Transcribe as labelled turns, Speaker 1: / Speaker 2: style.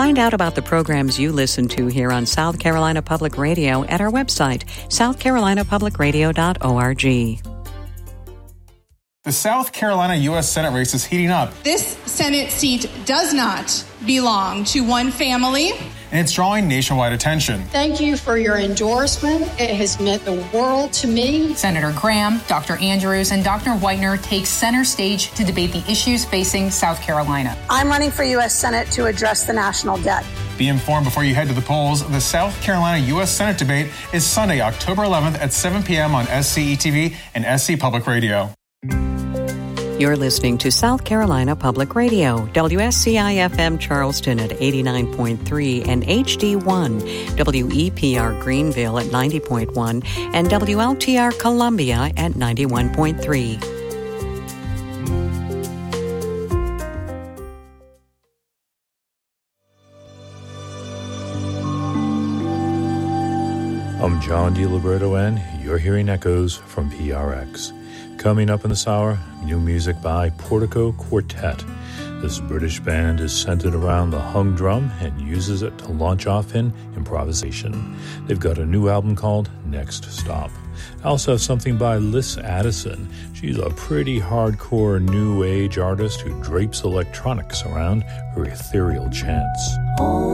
Speaker 1: Find out about the programs you listen to here on South Carolina Public Radio at our website, southcarolinapublicradio.org.
Speaker 2: The South Carolina U.S. Senate race is heating up.
Speaker 3: This Senate seat does not belong to one family.
Speaker 2: And it's drawing nationwide attention.
Speaker 4: Thank you for your endorsement. It has meant the world to me.
Speaker 5: Senator Graham, Dr. Andrews, and Dr. Whitener take center stage to debate the issues facing South Carolina.
Speaker 6: I'm running for U.S. Senate to address the national debt.
Speaker 2: Be informed before you head to the polls. The South Carolina U.S. Senate debate is Sunday, October 11th at 7 p.m. on SCE-TV and SC Public Radio.
Speaker 1: You're listening to South Carolina Public Radio, WSCI-FM Charleston at 89.3 and HD1, WEPR Greenville at 90.1, and WLTR Columbia at 91.3.
Speaker 7: I'm John DiLiberto, and you're hearing echoes from PRX. Coming up in this hour, new music by Portico Quartet. This British band is centered around the hung drum and uses it to launch off in improvisation. They've got a new album called Next Stop. I also have something by Liz Addison. She's a pretty hardcore new age artist who drapes electronics around her ethereal chants.